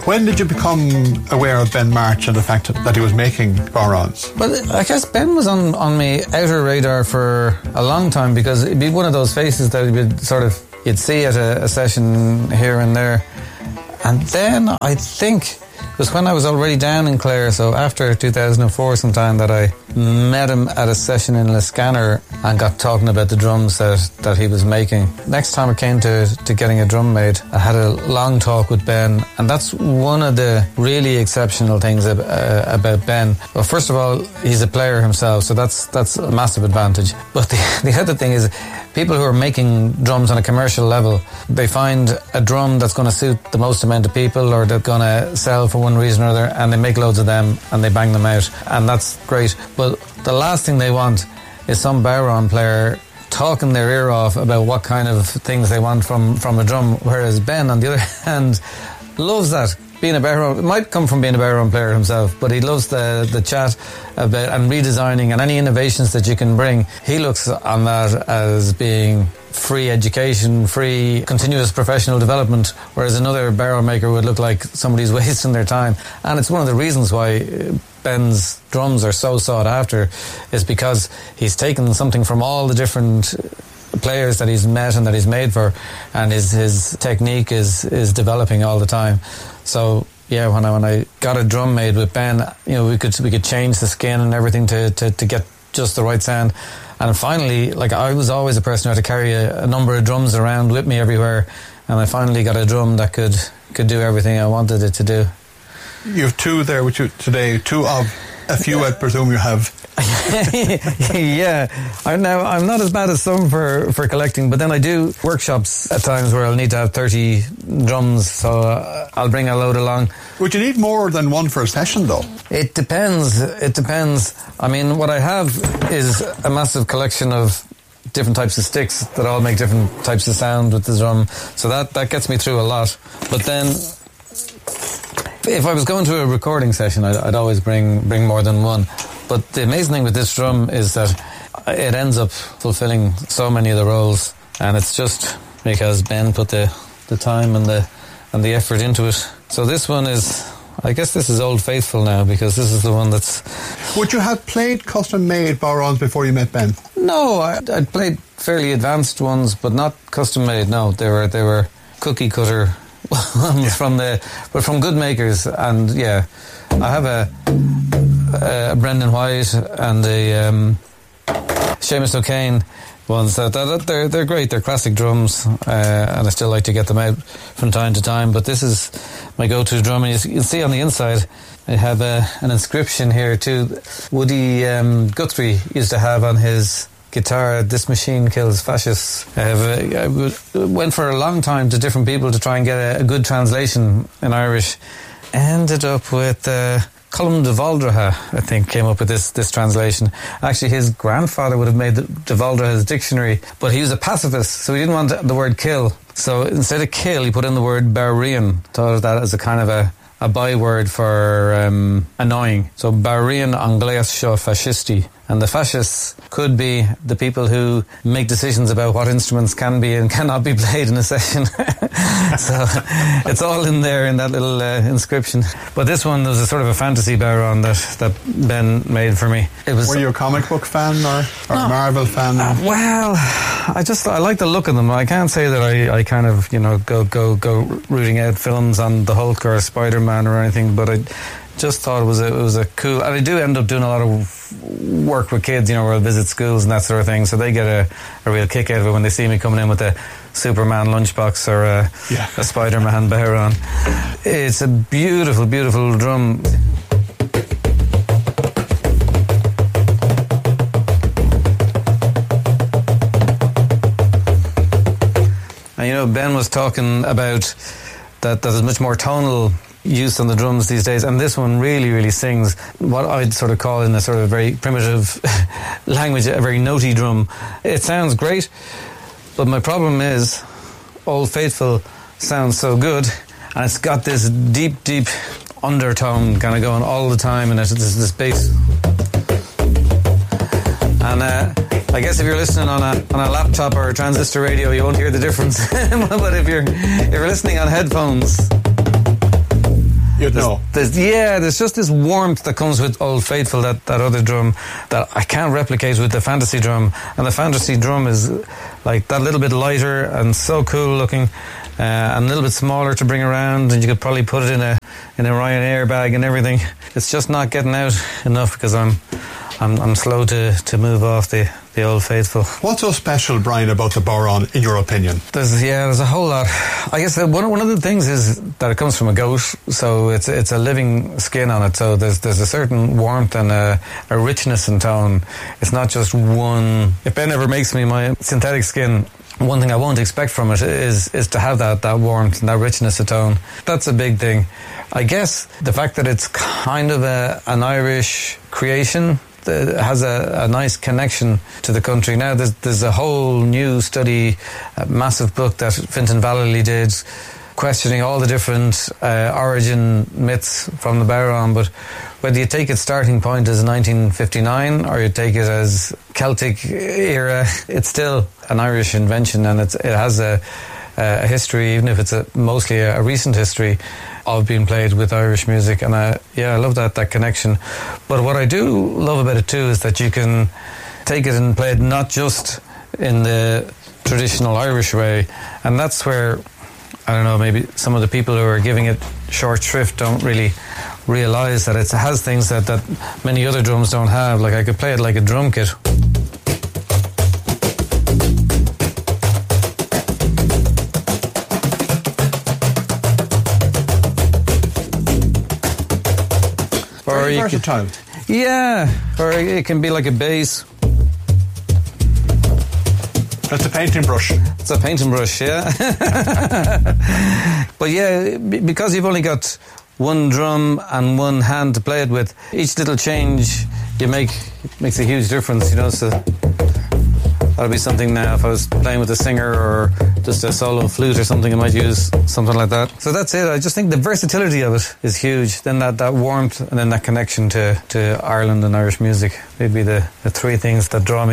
When did you become aware of Ben March and the fact that he was making bodhrans? Well, I guess Ben was on my outer radar for a long time, because it'd be one of those faces that you'd see at a session here and there. And then I think it was when I was already down in Clare, so after 2004 sometime, that I met him at a session in Liscannor and got talking about the drums that he was making. Next time it came to getting a drum made, I had a long talk with Ben, and that's one of the really exceptional things about Ben. Well, first of all, he's a player himself, so that's a massive advantage. But the other thing is, people who are making drums on a commercial level, they find a drum that's going to suit the most amount of people, or they're going to sell for one reason or other, and they make loads of them and they bang them out, and that's great. But the last thing they want is some bodhrán player talking their ear off about what kind of things they want from a drum, whereas Ben, on the other hand, loves that. Being a bodhrán, it might come from being a bodhrán player himself, but he loves the chat about and redesigning and any innovations that you can bring. He looks on that as being free education, free continuous professional development, whereas another bodhrán maker would look like somebody's wasting their time. And it's one of the reasons why Ben's drums are so sought after, is because he's taken something from all the different players that he's met and that he's made for, and his technique is developing all the time. So yeah, when I got a drum made with Ben, we could change the skin and everything to get just the right sound. And finally, I was always a person who had to carry a number of drums around with me everywhere, and I finally got a drum that could do everything I wanted it to do. You have two there with you today, two of a few I presume you have. Yeah, I'm not as bad as some for collecting, but then I do workshops at times where I'll need to have 30 drums, so I'll bring a load along. Would you need more than one for a session though? It depends. I mean, what I have is a massive collection of different types of sticks that all make different types of sound with the drum, so that gets me through a lot. But then if I was going to a recording session, I'd always bring more than one. But the amazing thing with this drum is that it ends up fulfilling so many of the roles, and it's just because Ben put the time and the effort into it. So this one is, I guess this is Old Faithful now, because this is the one that's... Would you have played custom-made bodhráns before you met Ben? No, I'd played fairly advanced ones, but not custom-made, no. They were cookie-cutter ones from good makers. And yeah, I have a Brendan White and a Seamus O'Kane ones. They're great. They're classic drums, and I still like to get them out from time to time. But this is my go-to drum, and you can see on the inside I have an inscription here too. Woody Guthrie used to have on his guitar, "This machine kills fascists." I went for a long time to different people to try and get a good translation in Irish. Ended up with Colm de Valdraha, I think, came up with this translation. Actually, his grandfather would have made de Valdraha's dictionary, but he was a pacifist, so he didn't want the word kill. So instead of kill, he put in the word Barian, thought of that as a kind of a byword for annoying. So Barian Angleas Seo Fascisti. And the fascists could be the people who make decisions about what instruments can be and cannot be played in a session. So it's all in there in that little inscription. But this one was a sort of a fantasy bodhrán that Ben made for me. Were you a comic book fan or a Marvel fan? Well, I like the look of them. I can't say that I kind of go rooting out films on the Hulk or Spider-Man or anything, but I just thought it was a cool, and I do end up doing a lot of work with kids, where I visit schools and that sort of thing, so they get a real kick out of it when they see me coming in with a Superman lunchbox or a Spider-Man bodhrán. It's a beautiful, beautiful drum. And Ben was talking about that there's much more tonal use on the drums these days, and this one really, really sings what I'd sort of call in a sort of very primitive language, a very notey drum. It sounds great, but my problem is Old Faithful sounds so good, and it's got this deep, deep undertone kind of going all the time, and it's this bass. And I guess if you're listening on a laptop or a transistor radio, you won't hear the difference. But if you're listening on headphones, you'd know. There's just this warmth that comes with Old Faithful, that other drum, that I can't replicate with the Fantasy drum. And the Fantasy drum is like that little bit lighter and so cool looking, and a little bit smaller to bring around, and you could probably put it in a Ryanair bag and everything. It's just not getting out enough because I'm slow to move off the Old Faithful. What's so special, Brian, about the Bodhrán, in your opinion? There's a whole lot. I guess one of the things is that it comes from a goat, so it's a living skin on it. So there's a certain warmth and a richness in tone. It's not just one. If Ben ever makes me my synthetic skin, one thing I won't expect from it is to have that warmth and that richness of tone. That's a big thing. I guess the fact that it's kind of an Irish creation has a nice connection to the country. Now there's a whole new study, a massive book that Fintan Vallely did, questioning all the different origin myths from the Bodhrán, but whether you take its starting point as 1959 or you take it as Celtic era, it's still an Irish invention, and it has a history, even if it's mostly a recent history of being played with Irish music. And I love that connection. But what I do love about it too is that you can take it and play it not just in the traditional Irish way, and that's where, I don't know, maybe some of the people who are giving it short shrift don't really realise that it has things that many other drums don't have. Like, I could play it like a drum kit. Very versatile. Or it can be like a bass. That's a painting brush. It's a painting brush, yeah. But yeah, because you've only got one drum and one hand to play it with, each little change you makes a huge difference, you know. So that'll be something now if I was playing with a singer or just a solo flute or something, I might use something like that. So that's it. I just think the versatility of it is huge. Then that warmth, and then that connection to Ireland and Irish music. They'd be the three things that draw me